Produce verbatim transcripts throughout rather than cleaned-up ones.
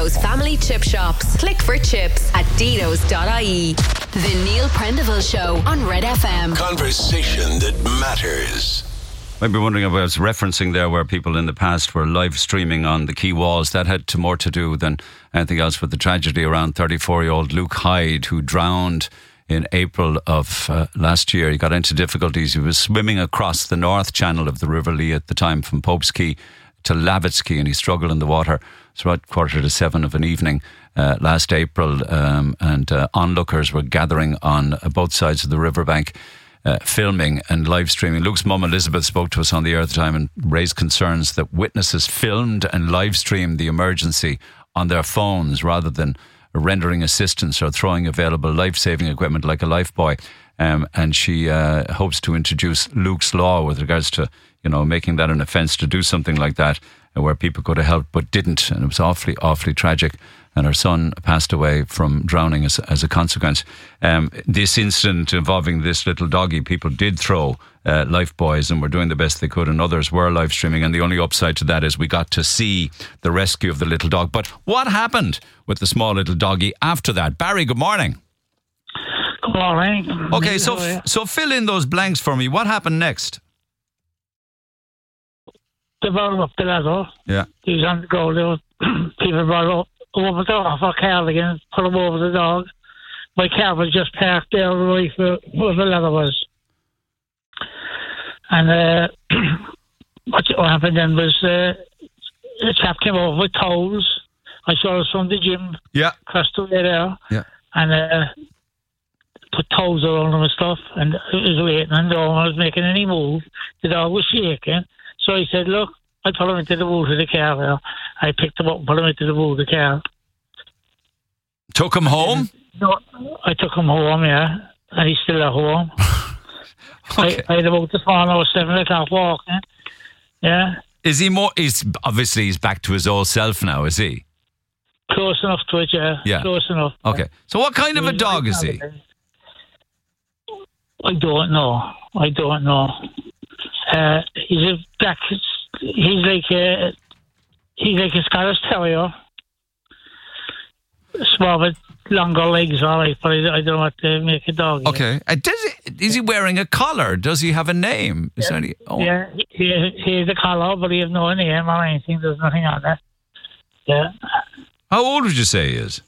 Dino's family chip shops. Click for chips at dinos dot I E. The Neil Prendeville Show on Red F M. Conversation that matters. Might be wondering about referencing there where people in the past were live streaming on the quay walls. That had to more to do than anything else with the tragedy around thirty-four-year-old Luke Hyde, who drowned in April of uh, last year. He got into difficulties. He was swimming across the north channel of the River Lee at the time from Pope's Quay to Lavitz Quay, and he struggled in the water. It's about quarter to seven of an evening uh, last April, um, and uh, onlookers were gathering on uh, both sides of the riverbank, Uh, filming and live streaming. Luke's mum Elizabeth spoke to us on the air at the time and raised concerns that witnesses filmed and live streamed the emergency on their phones rather than rendering assistance or throwing available life-saving equipment like a lifebuoy. Um, and she uh, hopes to introduce Luke's Law with regards to, you know, making that an offence to do something like that, uh, where people could have helped but didn't, and it was awfully, awfully tragic. And her son passed away from drowning as, as a consequence. Um, this incident involving this little doggy, people did throw uh, life buoys and were doing the best they could, and others were live streaming. And the only upside to that is we got to see the rescue of the little dog. But what happened with the small little doggy after that? Barry, good morning. Good morning. Okay, so so fill in those blanks for me. What happened next? They brought him up the ladder. Yeah. He was on the go. There was people brought up over the off our cardigan, put him over the dog. My car was just parked there right where, where the ladder was. And uh, what, what happened then was uh, a chap came over with towels. I saw us from the gym. Yeah. Across the way there. Yeah. And uh, put towels around him and stuff. And it was waiting, and no one was making any move. The dog was shaking. So he said, look, I put him into the boot of the car there. I picked him up and put him into the boot of the car. Took him home? No, I took him home, yeah. And he's still at home. Okay. I, I had about the phone, I was seven o'clock walking. Yeah. Is he more, he's, obviously he's back to his old self now, is he? Close enough to it, yeah. Yeah. Close enough. Okay. So what kind of a dog is he? I don't know. I don't know. Uh, he's a black... He's like a, he's like a Scottish Terrier. Small but longer legs, all right, but I, I don't know what to make a dog. Okay. Uh, does he, is he wearing a collar? Does he have a name? Is Yeah, there any, oh. yeah he, he, he has a collar, but he has no name or anything. There's nothing on it. Yeah. How old would you say he is?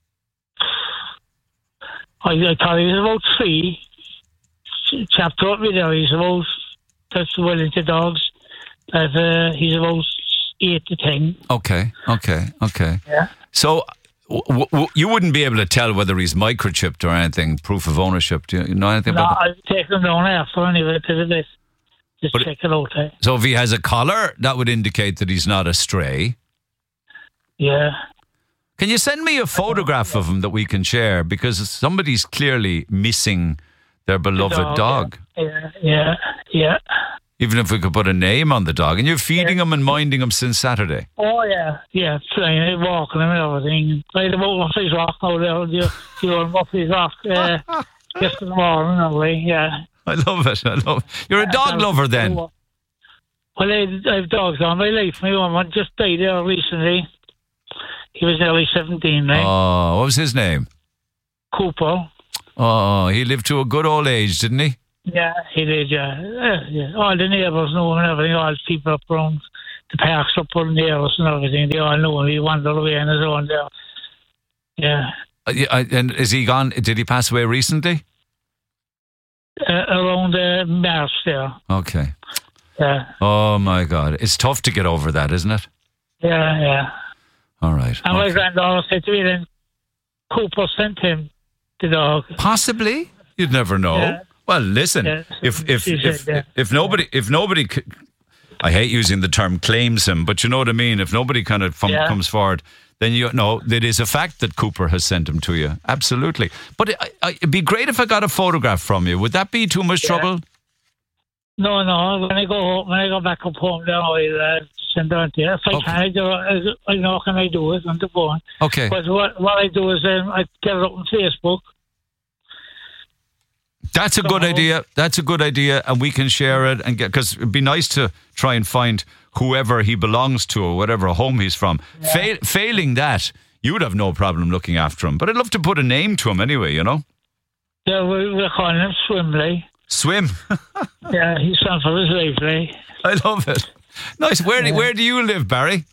I, I thought he was about three. Chap taught me there, he's about, that's well into dogs. That uh, he's about eight to ten. Okay, okay, okay. Yeah. So w- w- you wouldn't be able to tell whether he's microchipped or anything, proof of ownership. Do you know anything No, about that? I'll take him down after anyway to the bit. Just But check it out. Eh? So if he has a collar, that would indicate that he's not a stray. Yeah. Can you send me a photograph of him that we can share? Because somebody's clearly missing their beloved Dog, dog. Yeah, yeah, yeah. Even if we could put a name on the dog. And you're feeding Yeah. him and minding him since Saturday. Oh, yeah, yeah. Playing, walking him and everything. Played him over Murphy's Rock now there. You, you know, Murphy's Rock. Uh, just in the morning, anyway, yeah. I love it. I love it. You're a dog lover then. Well, I, I have dogs all my life. My one just died there recently. He was nearly seventeen, right? Oh, what was his name? Cooper. Oh, he lived to a good old age, didn't he? Yeah, he did, yeah. yeah, yeah. All the neighbours knew him and everything. All the people up around the parks up on the neighbours and everything. They all knew him. He wandered away on his own there. Yeah. Uh, yeah, I- and is he gone? Did he pass away recently? Uh, around uh, March there. Okay. Yeah. Oh, my God. It's tough to get over that, isn't it? Yeah, yeah. All right. And my okay. granddaughter said to me then, Cooper sent him the dog. Possibly. You'd never know. Yeah. Well, listen, Yeah. if if She if, said, yeah. if nobody if nobody c- I hate using the term claims him, but you know what I mean, if nobody kind of from, Yeah. comes forward, then you know it is a fact that Cooper has sent him to you. Absolutely. But it, I, it'd be great if I got a photograph from you. Would that be too much Yeah. trouble? No, no. When I go home, when I go back up home, then I'll uh, send it on to you. If I Okay. can, I do it. I know can I do it on the phone. Okay. But what what I do is um, I get it up on Facebook. That's a good So- idea. That's a good idea, and we can share it and get, because it'd be nice to try and find whoever he belongs to or whatever home he's from. Fail, failing that, you would have no problem looking after him. But I'd love to put a name to him anyway, you know? Yeah, we, we're calling him Swimley. Swim? Yeah, he's on for his life, like. I love it. Nice. Where do, Yeah. where do you live, Barry?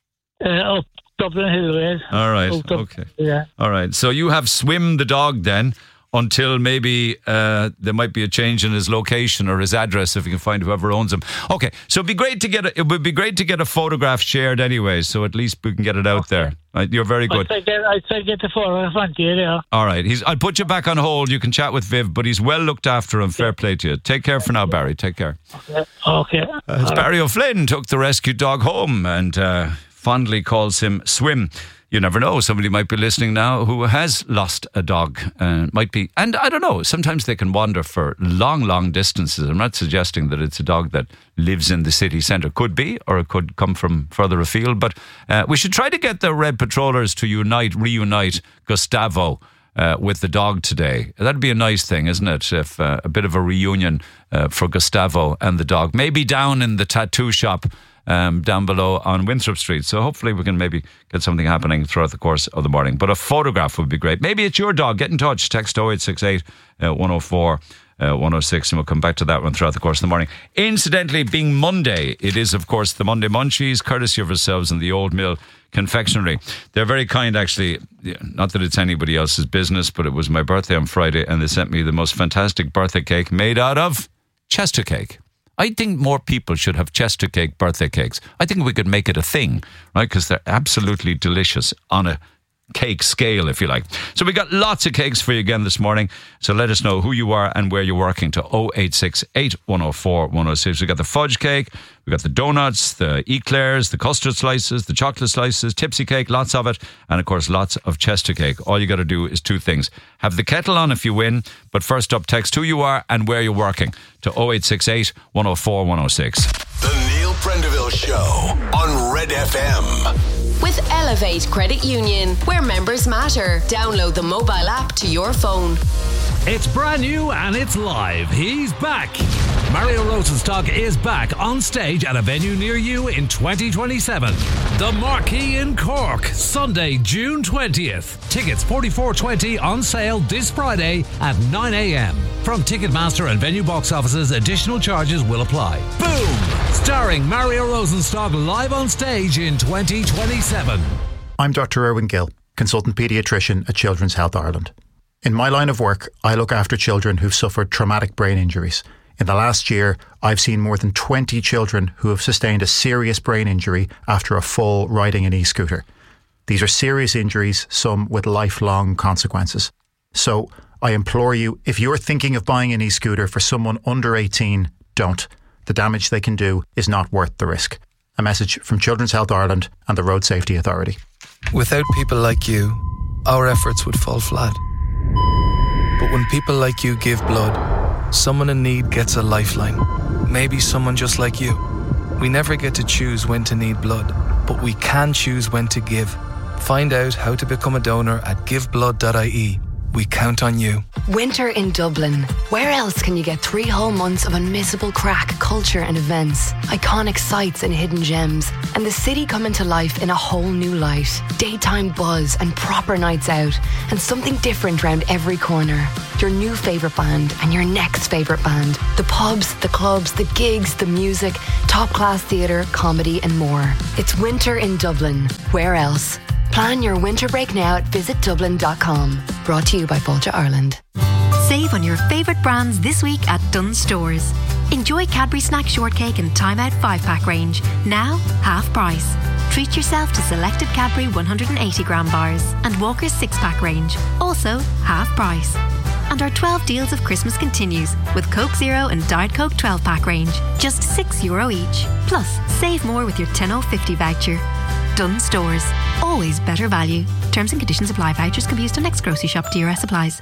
Uh, up Dublin Hill Road. All right. Up Dub- Okay. Yeah. All right. So you have Swim the dog then until maybe uh, there might be a change in his location or his address if you can find whoever owns him. Okay. So it'd be great to get a, it would be great to get a photograph shared anyway. So at least we can get it out Okay. there. Right, you're very good. I'd say get, I'd say get the photograph onto you there. All right. He's. I'll put you back on hold. You can chat with Viv, but he's well looked after and fair play to you. Take care for now, Barry. Take care. Yeah. Okay. As Barry O'Flynn took the rescued dog home and uh, fondly calls him Swim. You never know. Somebody might be listening now who has lost a dog. Uh, might be, and I don't know. Sometimes they can wander for long, long distances. I'm not suggesting that it's a dog that lives in the city centre. Could be, or it could come from further afield. But uh, we should try to get the Red Patrollers to unite, reunite Gustavo uh, with the dog today. That'd be a nice thing, isn't it? If uh, a bit of a reunion uh, for Gustavo and the dog, maybe down in the tattoo shop. Um, down below on Winthrop Street. So hopefully we can maybe get something happening throughout the course of the morning. But a photograph would be great. Maybe it's your dog. Get in touch. Text oh eight six eight, one oh four, one oh six, and we'll come back to that one throughout the course of the morning. Incidentally, being Monday, it is, of course, the Monday Munchies, courtesy of ourselves and the Old Mill Confectionery. They're very kind, actually. Not that it's anybody else's business, but it was my birthday on Friday, and they sent me the most fantastic birthday cake made out of Chester cake. I think more people should have Chester cake birthday cakes. I think we could make it a thing, right? Because they're absolutely delicious on a cake scale, if you like. So we got lots of cakes for you again this morning. So let us know who you are and where you're working to oh eight six eight, one oh four, one oh six. We got the fudge cake, we got the donuts, the eclairs, the custard slices, the chocolate slices, tipsy cake, lots of it, and of course lots of Chester cake. All you got to do is two things. Have the kettle on if you win, but first up, text who you are and where you're working to oh eight six eight, one oh four, one oh six. The Neil Prendeville Show on Red F M. With Elevate Credit Union, where members matter. Download the mobile app to your phone. It's brand new and it's live. He's back. Mario Rosenstock is back on stage at a venue near you in twenty twenty-seven. The Marquee in Cork, Sunday, June twentieth. Tickets forty-four twenty on sale this Friday at nine a.m. From Ticketmaster and venue box offices, additional charges will apply. Boom! Starring Mario Rosenstock live on stage in twenty twenty-seven. I'm Doctor Erwin Gill, consultant paediatrician at Children's Health Ireland. In my line of work, I look after children who've suffered traumatic brain injuries. In the last year, I've seen more than twenty children who have sustained a serious brain injury after a fall riding an e-scooter. These are serious injuries, some with lifelong consequences. So, I implore you, if you're thinking of buying an e-scooter for someone under eighteen, don't. The damage they can do is not worth the risk. A message from Children's Health Ireland and the Road Safety Authority. Without people like you, our efforts would fall flat. But when people like you give blood, someone in need gets a lifeline. Maybe someone just like you. We never get to choose when to need blood, but we can choose when to give. Find out how to become a donor at give blood dot I E. We count on you. Winter in Dublin. Where else can you get three whole months of unmissable crack, culture and events, iconic sights and hidden gems, and the city coming to life in a whole new light? Daytime buzz and proper nights out, and something different round every corner. Your new favourite band and your next favourite band. The pubs, the clubs, the gigs, the music, top class theatre, comedy and more. It's winter in Dublin. Where else? Plan your winter break now at visit dublin dot com. Brought to you by Volta Ireland. Save on your favourite brands this week at Dunnes Stores. Enjoy Cadbury Snack Shortcake and Time Out five pack range, now half price. Treat yourself to selected Cadbury one hundred eighty gram bars and Walker's six pack range, also half price. And our twelve deals of Christmas continues with Coke Zero and Diet Coke twelve pack range, just six euro each. Plus, save more with your ten oh fifty voucher. Dunnes Stores. Always better value. Terms and conditions apply. Vouchers can be used on next grocery shop. D R S applies.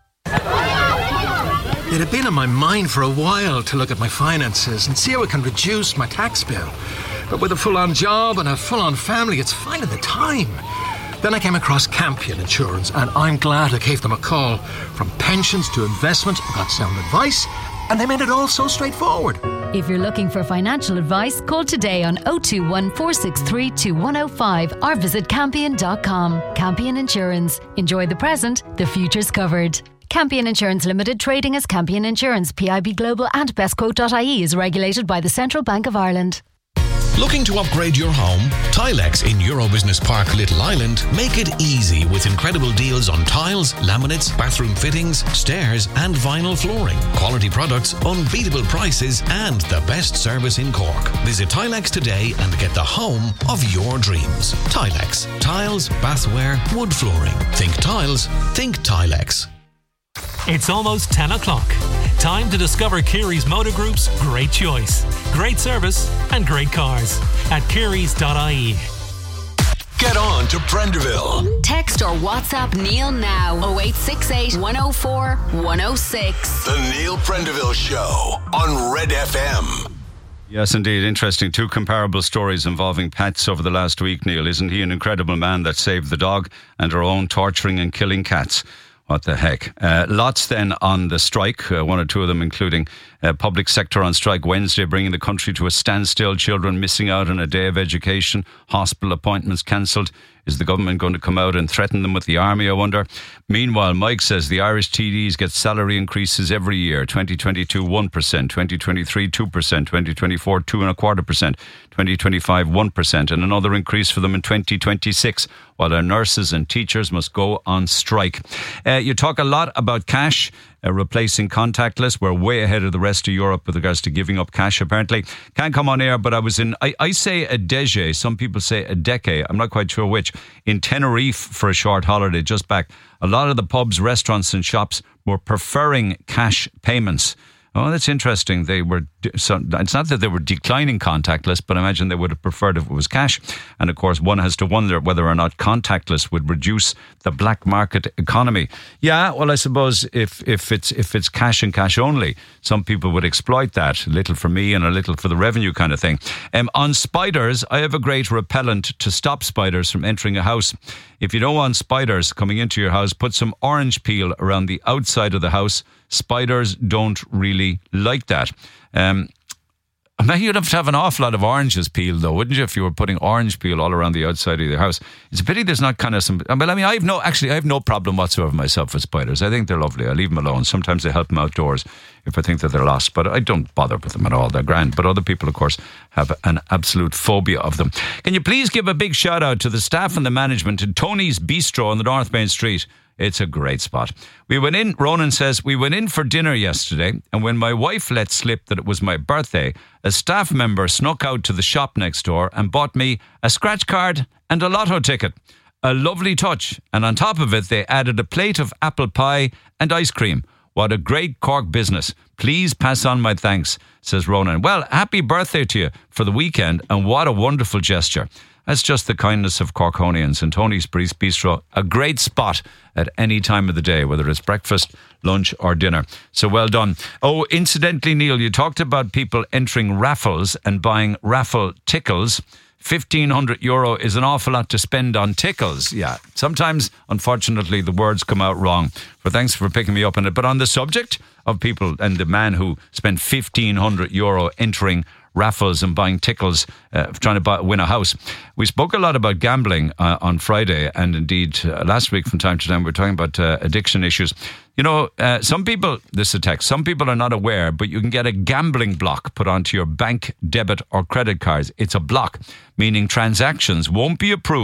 It had been on my mind for a while to look at my finances and see how I can reduce my tax bill. But with a full-on job and a full-on family, it's finding the time. Then I came across Campion Insurance, and I'm glad I gave them a call. From pensions to investment, I got sound advice And they made it all so straightforward. If you're looking for financial advice, call today on oh two one, four six three, two one oh five or visit Campion dot com. Campion Insurance. Enjoy the present, the future's covered. Campion Insurance Limited, trading as Campion Insurance, P I B Global and bestquote dot I E is regulated by the Central Bank of Ireland. Looking to upgrade your home? Tilex in Eurobusiness Park, Little Island make it easy with incredible deals on tiles, laminates, bathroom fittings, stairs and vinyl flooring. Quality products, unbeatable prices and the best service in Cork. Visit Tilex today and get the home of your dreams. Tilex. Tiles, bathware, wood flooring. Think tiles, think Tilex. It's almost ten o'clock. Time to discover Kerry's Motor Group's great choice, great service and great cars at Kerry's dot I E. Get on to Prenderville. Text or WhatsApp Neil now oh eight six eight, one oh four, one oh six. The Neil Prendeville Show on Red F M. Yes, indeed. Interesting. Two comparable stories involving pets over the last week, Neil. Isn't he an incredible man that saved the dog and our own torturing and killing cats? What the heck? Uh, lots then on the strike, uh, one or two of them including uh, public sector on strike Wednesday, bringing the country to a standstill, children missing out on a day of education, hospital appointments cancelled. Is the government going to come out and threaten them with the army, I wonder? Meanwhile, Mike says the Irish T Ds get salary increases every year. twenty twenty-two, one percent. twenty twenty-three, two percent. twenty twenty-four, two and a quarter percent. twenty twenty-five, one percent. And another increase for them in twenty twenty-six, while our nurses and teachers must go on strike. Uh, you talk a lot about cash. Uh, replacing contactless. We're way ahead of the rest of Europe with regards to giving up cash, apparently. Can't come on air, but I was in, I, I say a deje, some people say a decade, I'm not quite sure which, in Tenerife for a short holiday just back. A lot of the pubs, restaurants and shops were preferring cash payments. Oh, that's interesting. They were. So it's not that they were declining contactless, but I imagine they would have preferred if it was cash. And of course, one has to wonder whether or not contactless would reduce the black market economy. Yeah, well, I suppose if if it's if it's cash and cash only, some people would exploit that. A little for me and a little for the revenue kind of thing. Um, on spiders, I have a great repellent to stop spiders from entering a house. If you don't want spiders coming into your house, put some orange peel around the outside of the house. Spiders don't really like that. Um, I mean, you'd have to have an awful lot of oranges peeled, though, wouldn't you, if you were putting orange peel all around the outside of your house? It's a pity there's not kind of some... Well, I mean, I have no... Actually, I have no problem whatsoever myself with spiders. I think they're lovely. I leave them alone. Sometimes I help them outdoors if I think that they're lost, but I don't bother with them at all. They're grand. But other people, of course, have an absolute phobia of them. Can you please give a big shout-out to the staff and the management at Tony's Bistro on the North Main Street? It's a great spot. We went in, Ronan says, we went in for dinner yesterday, and when my wife let slip that it was my birthday, a staff member snuck out to the shop next door and bought me a scratch card and a lotto ticket. A lovely touch. And on top of it, they added a plate of apple pie and ice cream. What a great Cork business. Please pass on my thanks, says Ronan. Well, happy birthday to you for the weekend, and what a wonderful gesture. That's just the kindness of Corkonians. And Tony's Bistro, a great spot at any time of the day, whether it's breakfast, lunch or dinner. So well done. Oh, incidentally, Neil, you talked about people entering raffles and buying raffle tickles. fifteen hundred euro is an awful lot to spend on tickles. Yeah, sometimes, unfortunately, the words come out wrong. But thanks for picking me up on it. But on the subject of people and the man who spent fifteen hundred euro entering raffles and buying tickles, uh, trying to buy, win a house. We spoke a lot about gambling uh, on Friday, and indeed uh, last week from time to time we were talking about uh, addiction issues. You know, uh, some people, this is a text, some people are not aware, but you can get a gambling block put onto your bank, debit or credit cards. It's a block, meaning transactions won't be approved